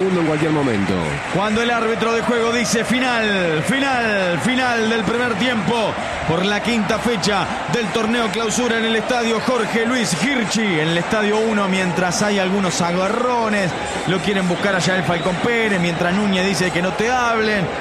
en cualquier momento. Cuando el árbitro de juego dice final del primer tiempo por la quinta fecha del torneo clausura en el estadio Jorge Luis Hirschi, en el estadio 1, mientras hay algunos agarrones, lo quieren buscar allá el Falcón Pérez, mientras Núñez dice que no te hablen.